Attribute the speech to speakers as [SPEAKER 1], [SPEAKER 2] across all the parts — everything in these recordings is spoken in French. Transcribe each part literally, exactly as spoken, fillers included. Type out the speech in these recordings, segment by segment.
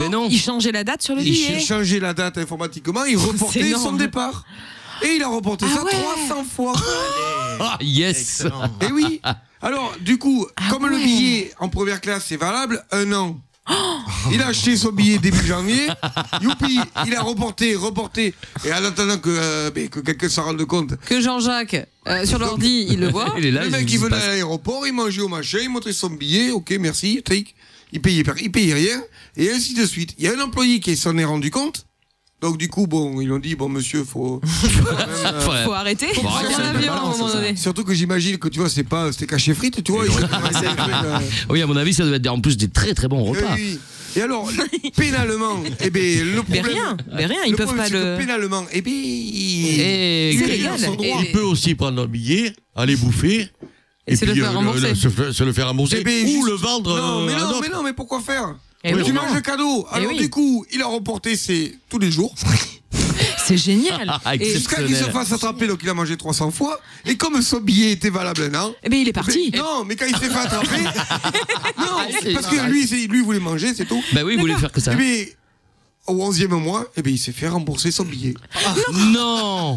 [SPEAKER 1] Mais non.
[SPEAKER 2] Il changeait la date sur le
[SPEAKER 3] Il
[SPEAKER 2] billet.
[SPEAKER 3] changeait la date informatiquement, il reportait
[SPEAKER 2] C'est
[SPEAKER 3] son
[SPEAKER 2] énorme.
[SPEAKER 3] départ. Et il a reporté
[SPEAKER 2] Ah
[SPEAKER 3] ça
[SPEAKER 2] ouais.
[SPEAKER 3] trois cents fois.
[SPEAKER 1] Ah, yes.
[SPEAKER 3] Et oui. Alors, du coup,
[SPEAKER 2] Ah
[SPEAKER 3] comme le
[SPEAKER 2] ouais.
[SPEAKER 3] billet en première classe, c'est valable un an. Il a acheté son billet début janvier. Youpi, il a reporté, reporté. Et en attendant que, euh, ben, que quelqu'un s'en rende compte.
[SPEAKER 2] Que Jean-Jacques, euh, sur l'ordi, il le voit.
[SPEAKER 1] Il est là,
[SPEAKER 3] Le
[SPEAKER 1] il
[SPEAKER 3] mec,
[SPEAKER 1] se
[SPEAKER 3] il venait
[SPEAKER 1] passe.
[SPEAKER 3] à l'aéroport, il mangeait au machin, il montrait son billet, ok, merci, tric. Il payait, il payait rien, et ainsi de suite. Il y a un employé qui s'en est rendu compte. Donc, du coup, bon, ils ont dit, bon, monsieur, faut. faut quand même, euh,
[SPEAKER 1] Ouais.
[SPEAKER 2] Faut arrêter.
[SPEAKER 1] Faut
[SPEAKER 2] Faut
[SPEAKER 1] arrêter,
[SPEAKER 2] prendre
[SPEAKER 1] c'est
[SPEAKER 2] l'avion
[SPEAKER 1] pas
[SPEAKER 2] à un moment donné.
[SPEAKER 3] Surtout que j'imagine que tu vois, c'est pas, c'était caché frites, tu vois. ils- euh,
[SPEAKER 1] Oui, à mon avis, ça doit être en plus des très très bons repas.
[SPEAKER 3] oui. Et alors, pénalement, eh ben, le
[SPEAKER 2] Mais
[SPEAKER 3] problème.
[SPEAKER 2] rien, mais rien, ils
[SPEAKER 3] le
[SPEAKER 2] peuvent
[SPEAKER 3] problème,
[SPEAKER 2] pas
[SPEAKER 3] c'est que
[SPEAKER 2] le.
[SPEAKER 3] pénalement, eh ben.
[SPEAKER 1] Et
[SPEAKER 2] C'est
[SPEAKER 3] il-
[SPEAKER 2] légal.
[SPEAKER 3] ils sont droits.
[SPEAKER 2] Et-
[SPEAKER 4] Il peut aussi prendre un billet, aller bouffer.
[SPEAKER 2] Et se le faire
[SPEAKER 4] euh,
[SPEAKER 2] rembourser.
[SPEAKER 4] se, faire- se le faire rembourser.
[SPEAKER 3] Eh ben,
[SPEAKER 4] ou
[SPEAKER 3] juste-
[SPEAKER 4] le vendre.
[SPEAKER 3] Non, mais
[SPEAKER 4] euh, à un
[SPEAKER 3] non,
[SPEAKER 4] autre.
[SPEAKER 3] mais non, mais pourquoi faire?
[SPEAKER 2] Eh
[SPEAKER 3] Tu
[SPEAKER 2] oui.
[SPEAKER 3] manges le cadeau.
[SPEAKER 2] Eh
[SPEAKER 3] Alors,
[SPEAKER 2] oui.
[SPEAKER 3] du coup, il a reporté ses tous les jours.
[SPEAKER 2] C'est génial.
[SPEAKER 1] Ah,
[SPEAKER 2] Et,
[SPEAKER 1] excellent.
[SPEAKER 3] Jusqu'à qu'il se fasse attraper, donc il a mangé trois cents fois. Et comme son billet était valable un an.
[SPEAKER 2] eh ben, il est parti.
[SPEAKER 3] mais- non, mais quand il s'est fait attraper. non,
[SPEAKER 1] c'est
[SPEAKER 3] parce que lui, c'est- lui, il voulait manger, c'est tout.
[SPEAKER 1] Bah oui, il voulait faire que ça.
[SPEAKER 3] Eh bien, au onzième mois, eh bien, il s'est fait rembourser son billet.
[SPEAKER 1] Non.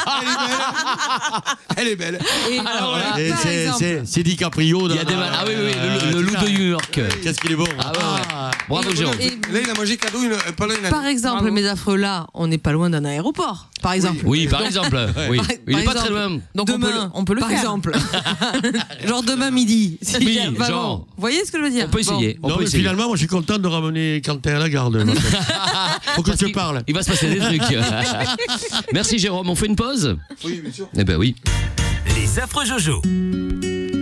[SPEAKER 3] Elle est belle.
[SPEAKER 2] Et alors là,
[SPEAKER 4] Et
[SPEAKER 2] par
[SPEAKER 4] c'est-
[SPEAKER 2] exemple,
[SPEAKER 4] c'est- C'est DiCaprio.
[SPEAKER 1] Il y a des mal- Ah oui, oui, le, le loup de New York.
[SPEAKER 4] Qu'est-ce qu'il est bon.
[SPEAKER 1] Ah ouais, ouais. Bravo,
[SPEAKER 2] Et-
[SPEAKER 1] Jérôme.
[SPEAKER 2] et-
[SPEAKER 3] Là, il a mangé cadeau une, pendant une année.
[SPEAKER 2] par exemple,
[SPEAKER 3] Bravo.
[SPEAKER 2] mes affreux là, on n'est pas loin d'un aéroport. Par exemple.
[SPEAKER 1] Oui, par exemple. Oui.
[SPEAKER 2] Par-
[SPEAKER 1] Il
[SPEAKER 2] par
[SPEAKER 1] est pas très
[SPEAKER 2] exemple.
[SPEAKER 1] loin.
[SPEAKER 2] Donc on peut le, on peut le par faire.
[SPEAKER 1] exemple.
[SPEAKER 2] Genre demain midi. Si
[SPEAKER 1] Oui,
[SPEAKER 2] jamais- vraiment.
[SPEAKER 1] genre.
[SPEAKER 2] Vous voyez ce que je veux dire?
[SPEAKER 1] On peut essayer. On
[SPEAKER 4] Non,
[SPEAKER 1] peut
[SPEAKER 4] mais
[SPEAKER 1] essayer.
[SPEAKER 4] finalement, moi, je suis content de ramener Quentin à la garde. Faut que
[SPEAKER 1] Parce
[SPEAKER 4] je
[SPEAKER 1] qu'il-
[SPEAKER 4] parle.
[SPEAKER 1] Il va se passer des trucs. Merci Jérôme, on fait une pause?
[SPEAKER 3] Oui, bien sûr.
[SPEAKER 1] Eh ben oui.
[SPEAKER 5] Les affreux Jojo.